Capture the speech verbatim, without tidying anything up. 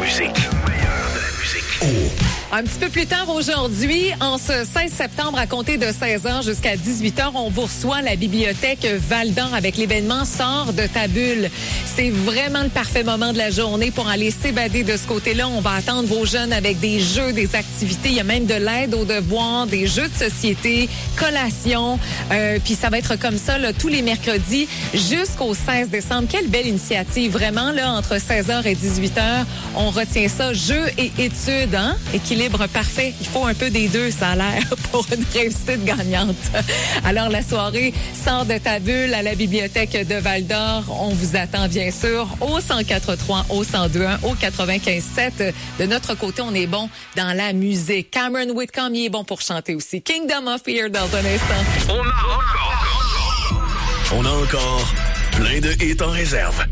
musique. Le meilleur de la musique. Oh. Un petit peu plus tard aujourd'hui, en ce seize septembre, à compter de seize heures jusqu'à dix-huit heures, on vous reçoit la bibliothèque Val-d'Or avec l'événement Sors de ta bulle. C'est vraiment le parfait moment de la journée pour aller s'évader de ce côté-là. On va attendre vos jeunes avec des jeux, des activités. Il y a même de l'aide aux devoirs, des jeux de société, collations. Euh, puis ça va être comme ça là, tous les mercredis jusqu'au seize décembre. Quelle belle initiative. Vraiment, là, entre seize heures et dix-huit heures, on retient ça. Jeux et études, hein? Équilibre parfait. Il faut un peu des deux, ça a l'air, pour une réussite gagnante. Alors, la soirée Sors de ta bulle à la bibliothèque de Val-d'Or. On vous attend, bien sûr, au cent quatre trois, au cent deux un, au quatre-vingt-quinze sept. De notre côté, on est bon dans la musique. Cameron Whitcomb, il est bon pour chanter aussi. Kingdom of Fear dans un instant. On a encore, on a encore plein de hits en réserve.